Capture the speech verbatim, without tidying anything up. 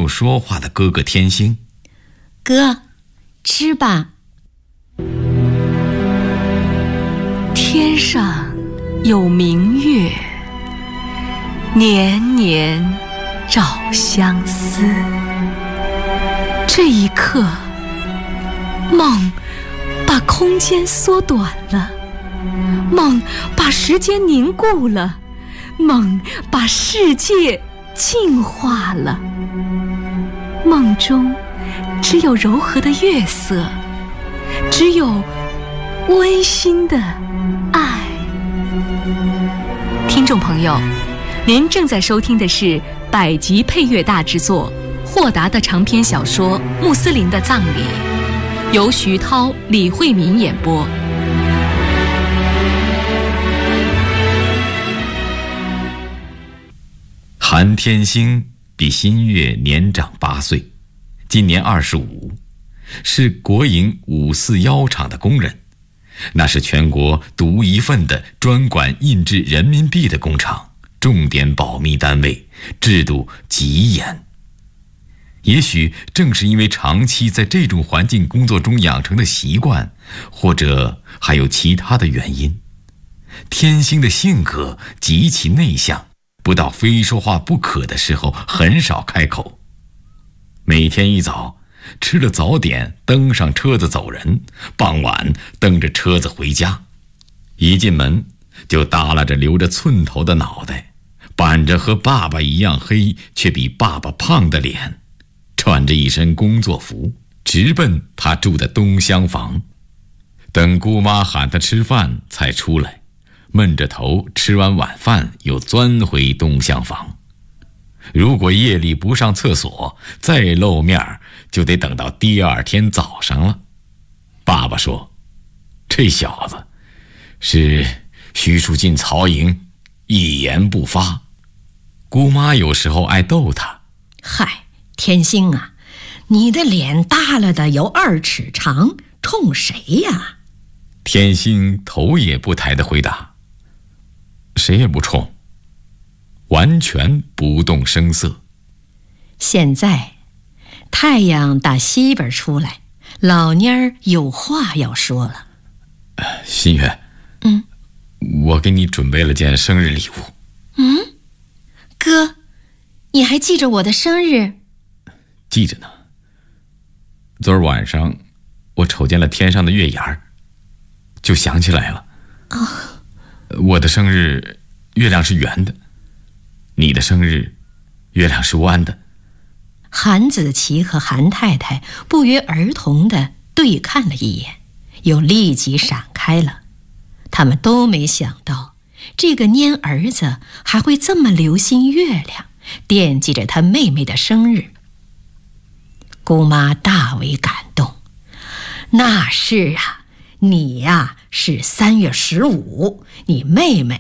说话的哥哥天星。 哥，吃吧。 天上有明月，年年照相思。这一刻，梦把空间缩短了，梦把时间凝固了，梦把世界净化了。梦中只有柔和的月色，只有温馨的爱。听众朋友，您正在收听的是百集配乐大制作豁达的长篇小说《穆斯林的葬礼》，由徐涛、李慧敏演播。 韩天星比新月年长八岁，今年二十五，是国营五四窑厂的工人，那是全国独一份的专管印制人民币的工厂，重点保密单位，制度极严。也许正是因为长期在这种环境工作中养成的习惯，或者还有其他的原因，天星的性格极其内向，不到非说话不可的时候很少开口。每天一早吃了早点，登上车子走人，傍晚蹬着车子回家，一进门就耷拉着留着寸头的脑袋，板着和爸爸一样黑却比爸爸胖的脸，穿着一身工作服，直奔他住的东厢房。等姑妈喊他吃饭才出来，闷着头吃完晚饭又钻回东厢房。如果夜里不上厕所再露面，就得等到第二天早上了。爸爸说，这小子是徐庶进曹营，一言不发。姑妈有时候爱逗他， 嗨，天星啊，你的脸耷拉的有二尺长，冲谁呀？ 天星头也不抬地回答，谁也不冲，完全不动声色。 现在太阳打西边出来，老蔫儿有话要说了。 新月， 嗯， 我给你准备了件生日礼物。 嗯，哥，你还记着我的生日？ 记着呢。昨儿晚上我瞅见了天上的月牙儿，就想起来了。 哦， 我的生日月亮是圆的，你的生日月亮是弯的。 韩子琪和韩太太不约而同地对看了一眼，又立即闪开了。他们都没想到这个蔫儿子还会这么留心月亮，惦记着他妹妹的生日。姑妈大为感动。那是啊，你呀是三月十五，你妹妹